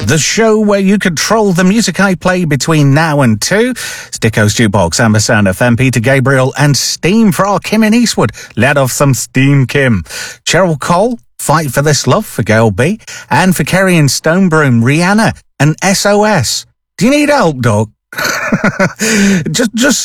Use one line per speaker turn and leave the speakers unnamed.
The show where you control the music I play between now and 2. Sticko's Jukebox, Amber Sound FM, Peter Gabriel, and Steam for our Kim in Eastwood. Let off some steam, Kim. Cheryl Cole, Fight for This Love for Gail B. And for Kerry and Stonebroom, Rihanna and SOS. Do you need help, dog? just